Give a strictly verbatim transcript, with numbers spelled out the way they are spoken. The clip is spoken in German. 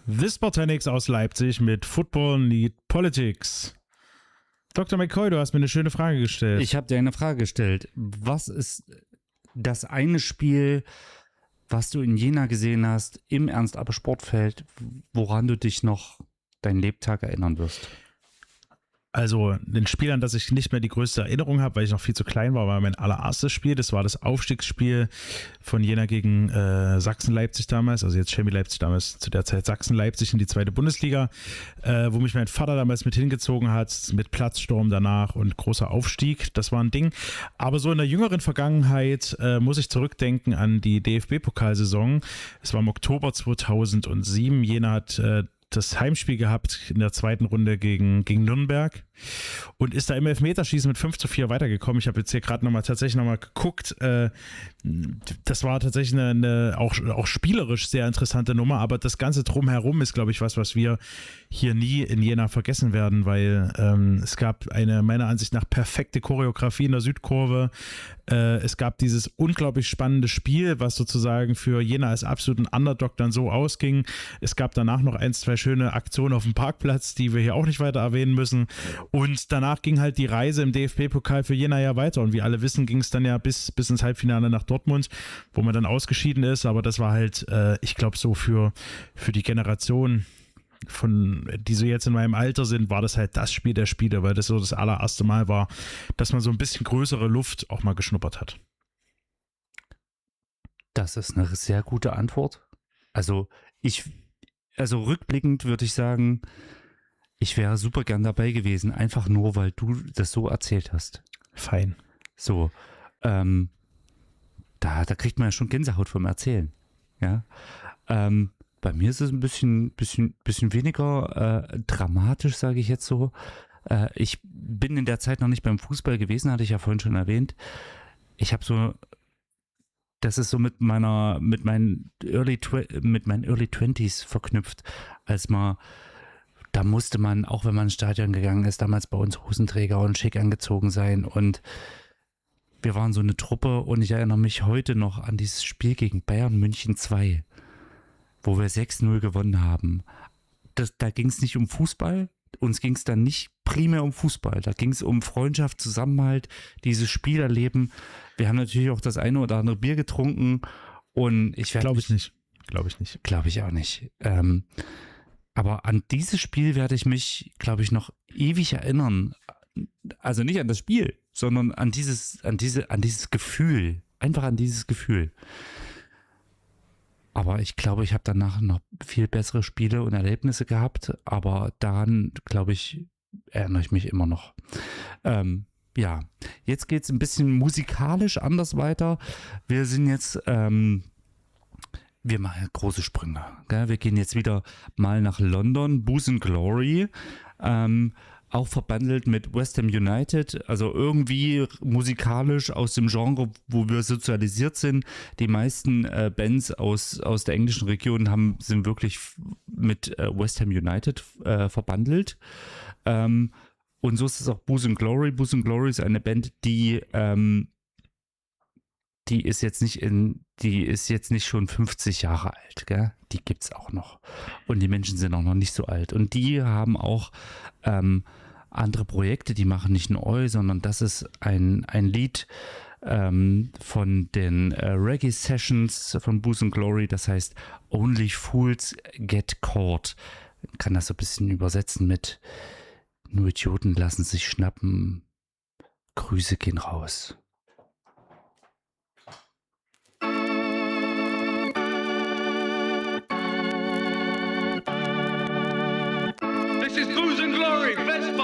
The Spartanics aus Leipzig mit Football Need Politics. Doktor McCoy, du hast mir eine schöne Frage gestellt. Ich habe dir eine Frage gestellt. Was ist das eine Spiel, was du in Jena gesehen hast, im Ernst-Abbe-Sportfeld, woran du dich noch deinen Lebtag erinnern wirst? Also ein Spiel, an das ich nicht mehr die größte Erinnerung habe, weil ich noch viel zu klein war, war mein allererstes Spiel. Das war das Aufstiegsspiel von Jena gegen äh, Sachsen-Leipzig damals, also jetzt Chemie Leipzig damals, zu der Zeit Sachsen-Leipzig in die zweite Bundesliga, äh, wo mich mein Vater damals mit hingezogen hat, mit Platzsturm danach und großer Aufstieg. Das war ein Ding. Aber so in der jüngeren Vergangenheit äh, muss ich zurückdenken an die D F B-Pokalsaison. Es war im Oktober zweitausendsieben. Jena hat äh, das Heimspiel gehabt in der zweiten Runde gegen, gegen Nürnberg und ist da im Elfmeterschießen mit fünf zu vier weitergekommen. Ich habe jetzt hier gerade nochmal tatsächlich nochmal geguckt. Äh, das war tatsächlich eine, eine auch, auch spielerisch sehr interessante Nummer, aber das Ganze drumherum ist, glaube ich, was, was wir hier nie in Jena vergessen werden, weil ähm, es gab eine meiner Ansicht nach perfekte Choreografie in der Südkurve. Äh, es gab dieses unglaublich spannende Spiel, was sozusagen für Jena als absoluten Underdog dann so ausging. Es gab danach noch ein, zwei schöne Aktionen auf dem Parkplatz, die wir hier auch nicht weiter erwähnen müssen. Und danach ging halt die Reise im D F B-Pokal für Jena ja weiter. Und wie alle wissen, ging es dann ja bis, bis ins Halbfinale nach Dortmund, wo man dann ausgeschieden ist. Aber das war halt, äh, ich glaube, so für, für die Generation, von, die so jetzt in meinem Alter sind, war das halt das Spiel der Spiele, weil das so das allererste Mal war, dass man so ein bisschen größere Luft auch mal geschnuppert hat. Das ist eine sehr gute Antwort. Also ich, also rückblickend würde ich sagen, ich wäre super gern dabei gewesen, einfach nur, weil du das so erzählt hast. Fein. So, ähm, da, da kriegt man ja schon Gänsehaut vom Erzählen. Ja, ähm, bei mir ist es ein bisschen, bisschen, bisschen weniger äh, dramatisch, sage ich jetzt so. Äh, ich bin in der Zeit noch nicht beim Fußball gewesen, hatte ich ja vorhin schon erwähnt. Ich habe so, das ist so mit meiner, mit meinen Early, mit meinen Early Twenties verknüpft, als man, da musste man, auch wenn man ins Stadion gegangen ist, damals bei uns Hosenträger und schick angezogen sein und wir waren so eine Truppe und ich erinnere mich heute noch an dieses Spiel gegen Bayern München zwei, wo wir sechs null gewonnen haben. Das, da ging es nicht um Fußball, uns ging es dann nicht primär um Fußball, da ging es um Freundschaft, Zusammenhalt, dieses Spiel erleben. Wir haben natürlich auch das eine oder andere Bier getrunken und ich werde... Glaube ich nicht, glaube ich nicht. Glaube ich auch nicht. Ähm, aber an dieses Spiel werde ich mich, glaube ich, noch ewig erinnern. Also nicht an das Spiel, sondern an dieses, an diese, an dieses Gefühl. Einfach an dieses Gefühl. Aber ich glaube, ich habe danach noch viel bessere Spiele und Erlebnisse gehabt. Aber daran, glaube ich, erinnere ich mich immer noch. Ähm, ja, jetzt geht es ein bisschen musikalisch anders weiter. Wir sind jetzt... Ähm, Wir machen große Sprünge. Gell? Wir gehen jetzt wieder mal nach London, Booze and Glory, ähm, auch verbandelt mit West Ham United, also irgendwie musikalisch aus dem Genre, wo wir sozialisiert sind. Die meisten äh, Bands aus, aus der englischen Region haben, sind wirklich mit äh, West Ham United äh, verbandelt. Ähm, und so ist es auch Booze and Glory. Booze and Glory ist eine Band, die... Ähm, Die ist jetzt nicht in, die ist jetzt nicht schon fünfzig Jahre alt, gell? Die gibt's auch noch. Und die Menschen sind auch noch nicht so alt. Und die haben auch ähm, andere Projekte, die machen nicht nur Oi, sondern das ist ein, ein Lied ähm, von den äh, Reggae Sessions von Booze and Glory, das heißt Only Fools Get Caught. Ich kann das so ein bisschen übersetzen mit nur Idioten lassen sich schnappen. Grüße gehen raus. This is Booze and Glory, best